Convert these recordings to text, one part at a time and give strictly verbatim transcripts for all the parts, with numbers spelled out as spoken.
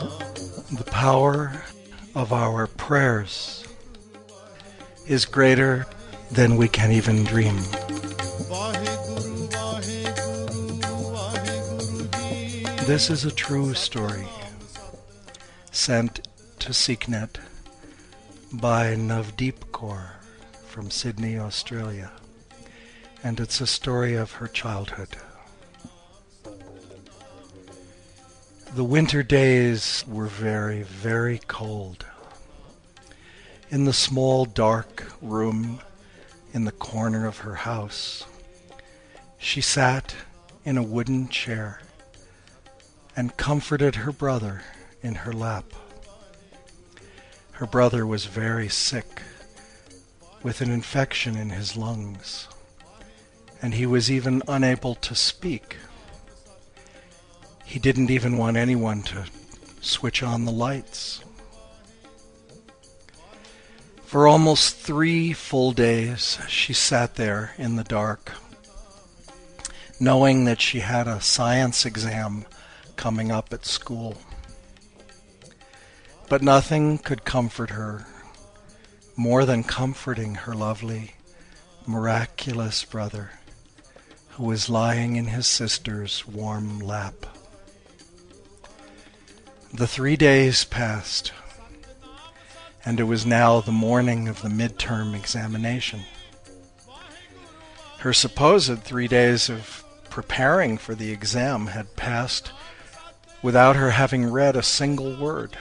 The power of our prayers is greater than we can even dream. This is a true story sent to SeekNet by Navdeep Kaur from Sydney, Australia, and it's a story of her childhood. The winter days were very, very cold. In the small, dark room in the corner of her house, she sat in a wooden chair and comforted her brother in her lap. Her brother was very sick, with an infection in his lungs, and he was even unable to speak. He didn't even want anyone to switch on the lights. For almost three full days, she sat there in the dark, knowing that she had a science exam coming up at school. But nothing could comfort her more than comforting her lovely, miraculous brother, who was lying in his sister's warm lap. The three days passed, and it was now the morning of the midterm examination. Her supposed three days of preparing for the exam had passed without her having read a single word.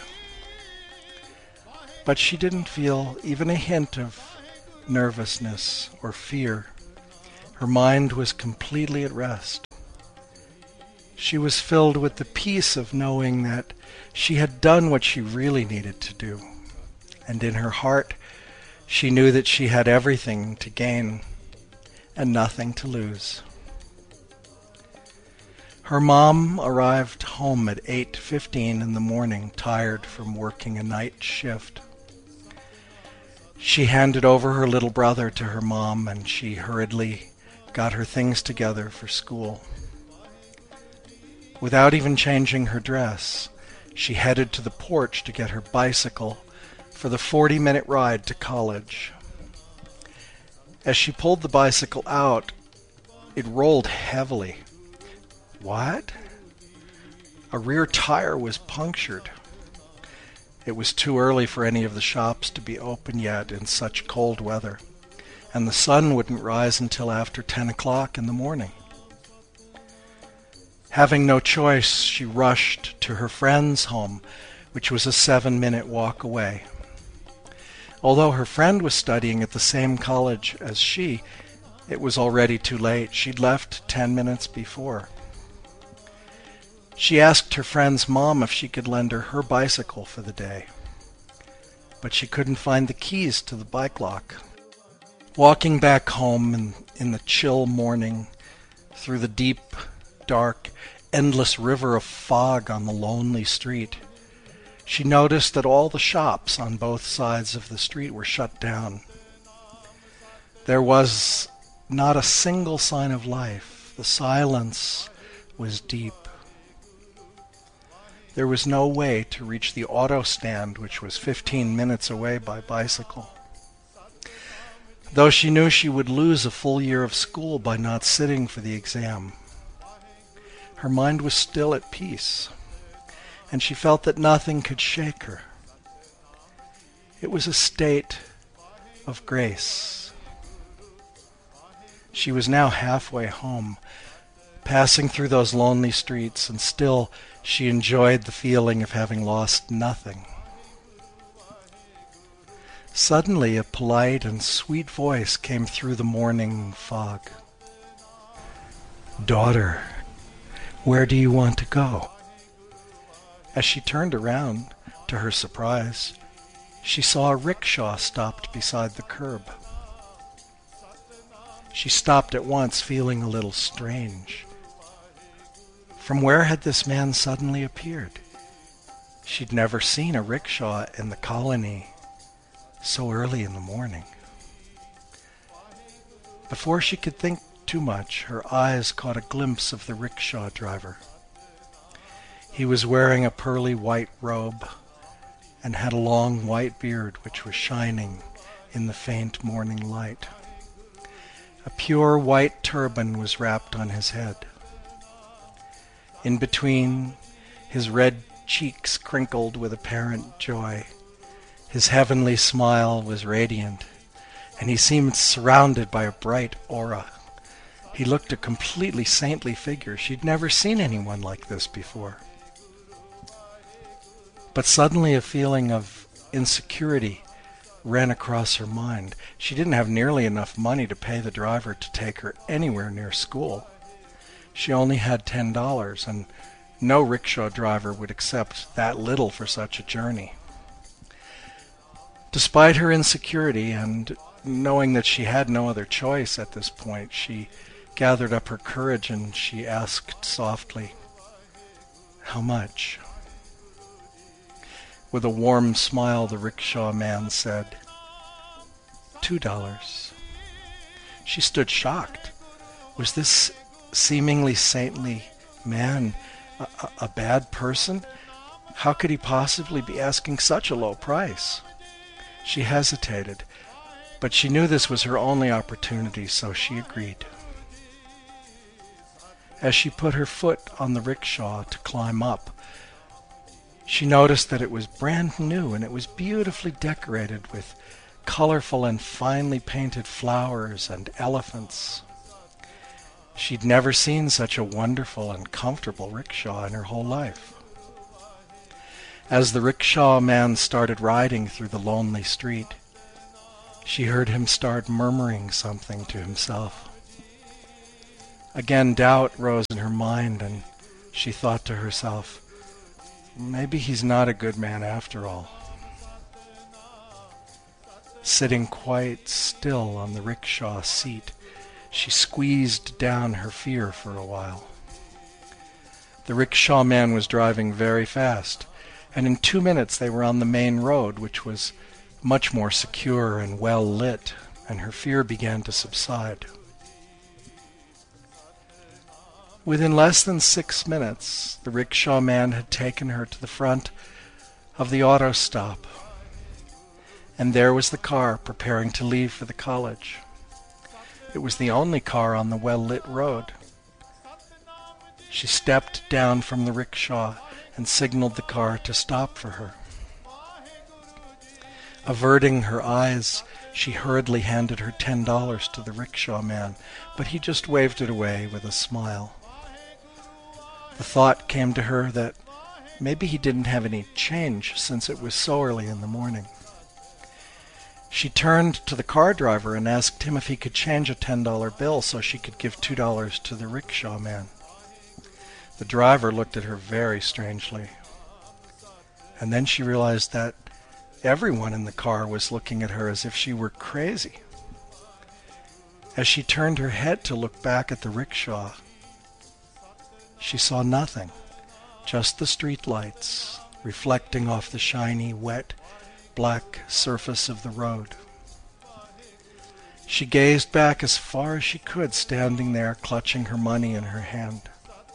But she didn't feel even a hint of nervousness or fear. Her mind was completely at rest. She was filled with the peace of knowing that she had done what she really needed to do. And in her heart, she knew that she had everything to gain and nothing to lose. Her mom arrived home at eight fifteen in the morning, tired from working a night shift. She handed over her little brother to her mom, and she hurriedly got her things together for school. Without even changing her dress, she headed to the porch to get her bicycle for the forty-minute ride to college. As she pulled the bicycle out, it rolled heavily. What? A rear tire was punctured. It was too early for any of the shops to be open yet in such cold weather, and the sun wouldn't rise until after ten o'clock in the morning. Having no choice, she rushed to her friend's home, which was a seven-minute walk away. Although her friend was studying at the same college as she, it was already too late. She'd left ten minutes before. She asked her friend's mom if she could lend her her bicycle for the day, but she couldn't find the keys to the bike lock. Walking back home in, in the chill morning, through the deep, dark, endless river of fog on the lonely street, she noticed that all the shops on both sides of the street were shut down. There was not a single sign of life. The silence was deep. There was no way to reach the auto stand, which was fifteen minutes away by bicycle. Though she knew she would lose a full year of school by not sitting for the exam, her mind was still at peace, and she felt that nothing could shake her. It was a state of grace. She was now halfway home, passing through those lonely streets, and still she enjoyed the feeling of having lost nothing. Suddenly, a polite and sweet voice came through the morning fog. "Daughter, where do you want to go?" As she turned around, to her surprise, she saw a rickshaw stopped beside the curb. She stopped at once, feeling a little strange. From where had this man suddenly appeared? She'd never seen a rickshaw in the colony so early in the morning. Before she could think too much, her eyes caught a glimpse of the rickshaw driver. He was wearing a pearly white robe and had a long white beard which was shining in the faint morning light. A pure white turban was wrapped on his head. In between, his red cheeks crinkled with apparent joy. His heavenly smile was radiant, and he seemed surrounded by a bright aura. He looked a completely saintly figure. She'd never seen anyone like this before. But suddenly a feeling of insecurity ran across her mind. She didn't have nearly enough money to pay the driver to take her anywhere near school. She only had ten dollars, and no rickshaw driver would accept that little for such a journey. Despite her insecurity and knowing that she had no other choice at this point, she gathered up her courage and she asked softly, "How much?" With a warm smile, the rickshaw man said, Two dollars. She stood shocked. Was this seemingly saintly man a, a, a bad person? How could he possibly be asking such a low price? She hesitated, but she knew this was her only opportunity, so she agreed. As she put her foot on the rickshaw to climb up, she noticed that it was brand new and it was beautifully decorated with colorful and finely painted flowers and elephants. She'd never seen such a wonderful and comfortable rickshaw in her whole life. As the rickshaw man started riding through the lonely street, she heard him start murmuring something to himself. Again, doubt rose in her mind, and she thought to herself, maybe he's not a good man after all. Sitting quite still on the rickshaw seat, she squeezed down her fear for a while. The rickshaw man was driving very fast, and in two minutes they were on the main road, which was much more secure and well lit, and her fear began to subside. Within less than six minutes, the rickshaw man had taken her to the front of the auto stop, and there was the car preparing to leave for the college. It was the only car on the well-lit road. She stepped down from the rickshaw and signaled the car to stop for her. Averting her eyes, she hurriedly handed her ten dollars to the rickshaw man, but he just waved it away with a smile. The thought came to her that maybe he didn't have any change since it was so early in the morning. She turned to the car driver and asked him if he could change a ten dollar bill so she could give two dollars to the rickshaw man. The driver looked at her very strangely, and then she realized that everyone in the car was looking at her as if she were crazy. As she turned her head to look back at the rickshaw, she saw nothing, just the street lights reflecting off the shiny, wet, black surface of the road. She gazed back as far as she could, standing there clutching her money in her hand.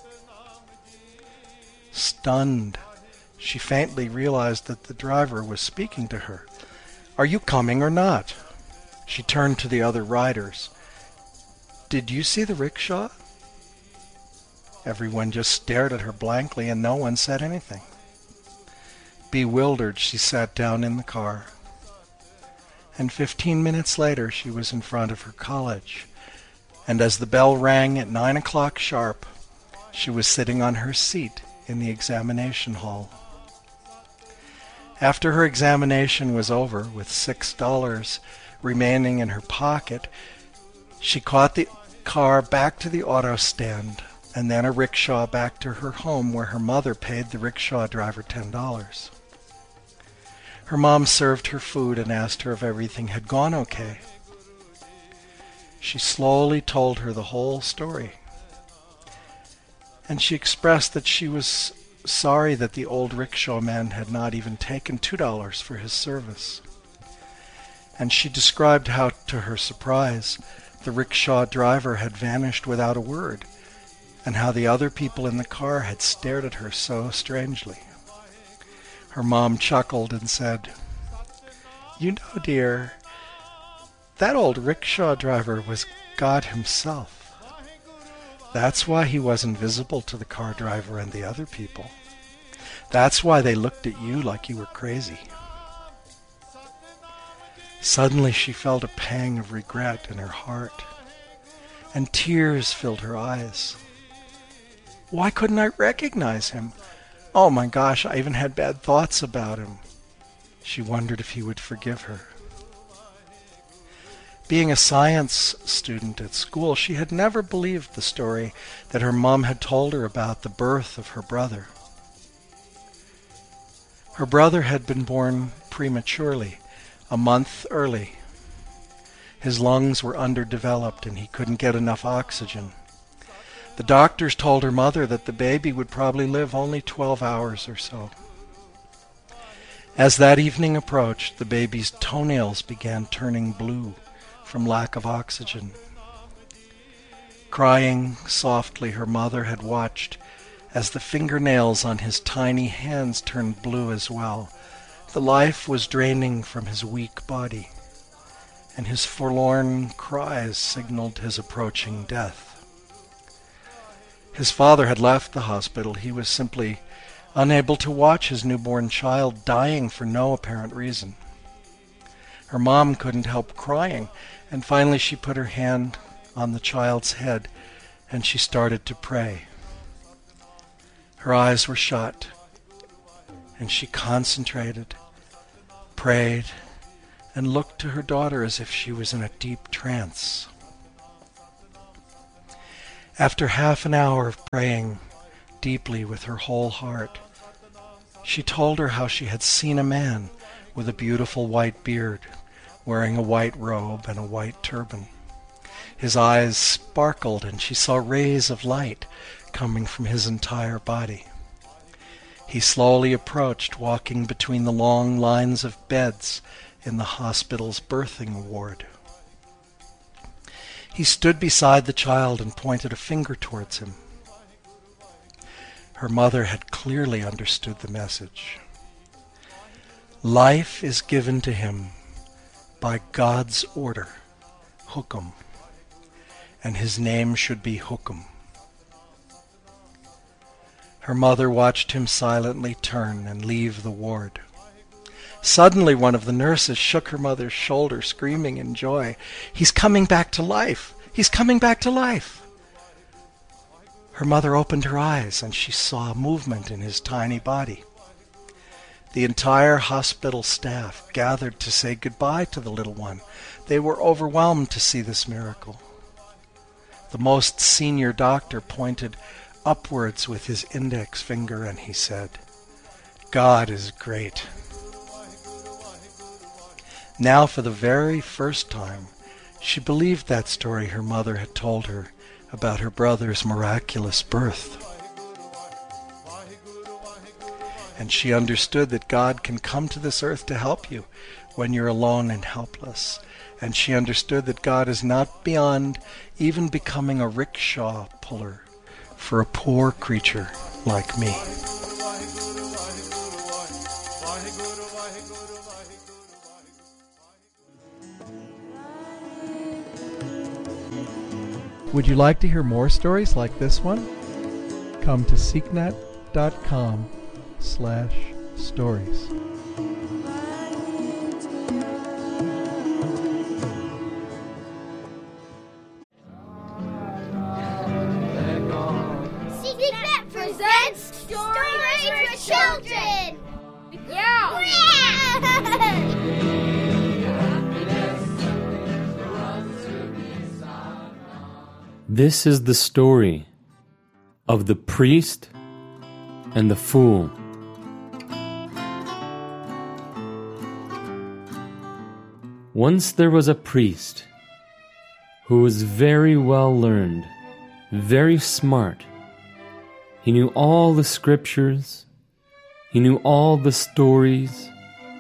Stunned, she faintly realized that the driver was speaking to her. "Are you coming or not?" She turned to the other riders. "Did you see the rickshaw?" Everyone just stared at her blankly, and no one said anything. Bewildered, she sat down in the car. And fifteen minutes later, she was in front of her college. And as the bell rang at nine o'clock sharp, she was sitting on her seat in the examination hall. After her examination was over, with six dollars remaining in her pocket, she caught the car back to the auto stand, and then a rickshaw back to her home, where her mother paid the rickshaw driver ten dollars. Her mom served her food and asked her if everything had gone okay. She slowly told her the whole story, and she expressed that she was sorry that the old rickshaw man had not even taken two dollars for his service. And she described how, to her surprise, the rickshaw driver had vanished without a word, and how the other people in the car had stared at her so strangely. Her mom chuckled and said, "You know, dear, that old rickshaw driver was God himself. That's why he was invisible to the car driver and the other people. That's why they looked at you like you were crazy." Suddenly she felt a pang of regret in her heart, and tears filled her eyes. Why couldn't I recognize him? Oh my gosh, I even had bad thoughts about him. She wondered if he would forgive her. Being a science student at school, she had never believed the story that her mom had told her about the birth of her brother. Her brother had been born prematurely, a month early. His lungs were underdeveloped and he couldn't get enough oxygen. The doctors told her mother that the baby would probably live only twelve hours or so. As that evening approached, the baby's toenails began turning blue from lack of oxygen. Crying softly, her mother had watched as the fingernails on his tiny hands turned blue as well. The life was draining from his weak body, and his forlorn cries signaled his approaching death. His father had left the hospital. He was simply unable to watch his newborn child dying for no apparent reason. Her mom couldn't help crying, and finally she put her hand on the child's head and she started to pray. Her eyes were shut, and she concentrated, prayed, and looked to her daughter as if she was in a deep trance. After half an hour of praying deeply with her whole heart, she told her how she had seen a man with a beautiful white beard, wearing a white robe and a white turban. His eyes sparkled, and she saw rays of light coming from his entire body. He slowly approached, walking between the long lines of beds in the hospital's birthing ward. He stood beside the child and pointed a finger towards him. Her mother had clearly understood the message. Life is given to him by God's order, Hukum, and his name should be Hukum. Her mother watched him silently turn and leave the ward. Suddenly one of the nurses shook her mother's shoulder, screaming in joy, "He's coming back to life! He's coming back to life!" Her mother opened her eyes and she saw movement in his tiny body. The entire hospital staff gathered to say goodbye to the little one. They were overwhelmed to see this miracle. The most senior doctor pointed upwards with his index finger and he said, "God is great." Now, for the very first time, she believed that story her mother had told her about her brother's miraculous birth. And she understood that God can come to this earth to help you when you're alone and helpless. And she understood that God is not beyond even becoming a rickshaw puller for a poor creature like me. Would you like to hear more stories like this one? Come to seeknet dot com slash stories. SeekNet presents Stories for Children! Yeah! This is the story of the priest and the fool. Once there was a priest who was very well learned, very smart. He knew all the scriptures. He knew all the stories.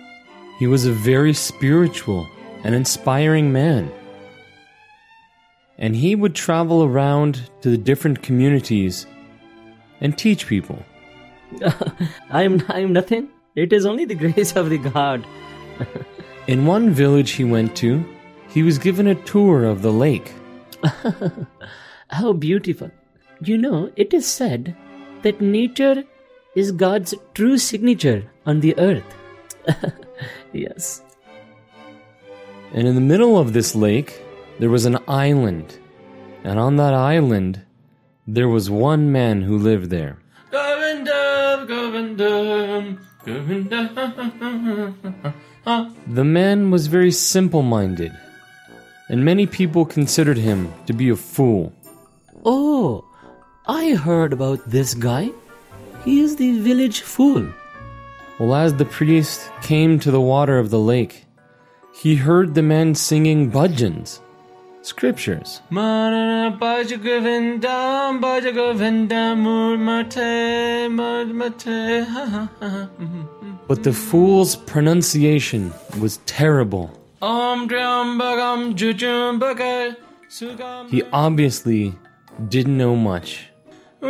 He was a very spiritual and inspiring man. and he would travel around to the different communities and teach people. I am I am nothing. It is only the grace of the God. In one village he went to, he was given a tour of the lake. How beautiful. You know, it is said that nature is God's true signature on the earth. Yes. And in the middle of this lake, there was an island. And on that island, there was one man who lived there. Govinda, Govinda, Govinda. The man was very simple-minded, and many people considered him to be a fool. Oh, I heard about this guy. He is the village fool. Well, as the priest came to the water of the lake, he heard the man singing bhajans, scriptures. Marana Bhaja Govinda, Bhaja Govinda, Murmate, Murmate. But the fool's pronunciation was terrible. Om Triambakam Jujumbaka Sugam. He obviously didn't know much.